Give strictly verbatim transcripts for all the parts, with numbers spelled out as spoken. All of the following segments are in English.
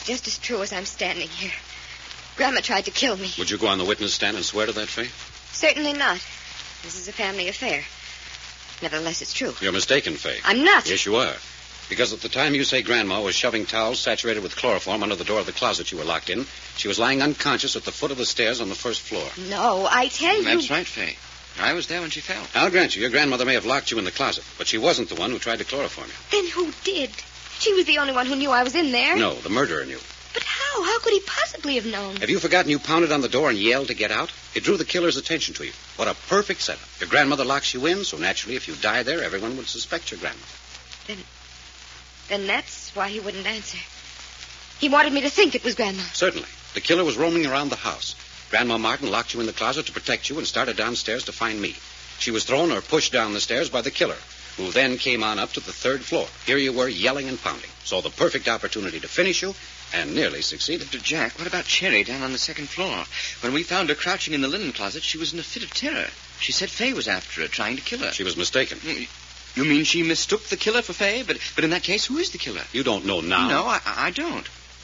just as true as I'm standing here. Grandma tried to kill me. Would you go on the witness stand and swear to that, Fay? Certainly not. This is a family affair. Nevertheless, it's true. You're mistaken, Fay. I'm not. Yes, you are. Because at the time you say Grandma was shoving towels saturated with chloroform under the door of the closet you were locked in, she was lying unconscious at the foot of the stairs on the first floor. No, I tell you... That's right, Fay. I was there when she fell. I'll grant you, your grandmother may have locked you in the closet, but she wasn't the one who tried to chloroform you. Then who did? She was the only one who knew I was in there. No, the murderer knew. But how? How could he possibly have known? Have you forgotten you pounded on the door and yelled to get out? It drew the killer's attention to you. What a perfect setup. Your grandmother locks you in, so naturally if you die there, everyone would suspect your grandmother. Then... Then that's why he wouldn't answer. He wanted me to think it was Grandma. Certainly. The killer was roaming around the house. Grandma Martin locked you in the closet to protect you and started downstairs to find me. She was thrown or pushed down the stairs by the killer, who then came on up to the third floor. Here you were, yelling and pounding. Saw the perfect opportunity to finish you, and nearly succeeded. But, Jack, what about Cherry down on the second floor? When we found her crouching in the linen closet, she was in a fit of terror. She said Fay was after her, trying to kill her. She was mistaken. You mean she mistook the killer for Fay? But but in that case, who is the killer? You don't know now. No, I, I don't.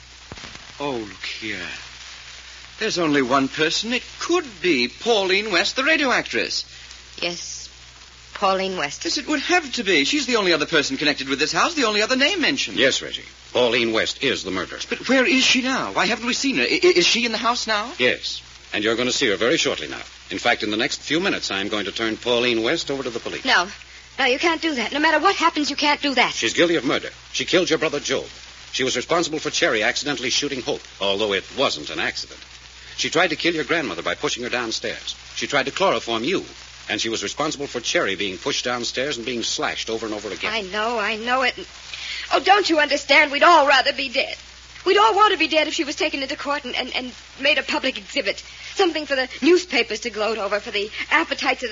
Oh, look here. There's only one person. It could be Pauline West, the radio actress. Yes, Pauline West. Yes, it would have to be. She's the only other person connected with this house, the only other name mentioned. Yes, Reggie. Pauline West is the murderer. But where is she now? Why haven't we seen her? I- is she in the house now? Yes, and you're going to see her very shortly now. In fact, in the next few minutes, I'm going to turn Pauline West over to the police. No. No, you can't do that. No matter what happens, you can't do that. She's guilty of murder. She killed your brother Job. She was responsible for Cherry accidentally shooting Hope, although it wasn't an accident. She tried to kill your grandmother by pushing her downstairs. She tried to chloroform you, and she was responsible for Cherry being pushed downstairs and being slashed over and over again. I know, I know it. Oh, don't you understand? We'd all rather be dead. We'd all want to be dead if she was taken into court and, and, and made a public exhibit. Something for the newspapers to gloat over, for the appetites of the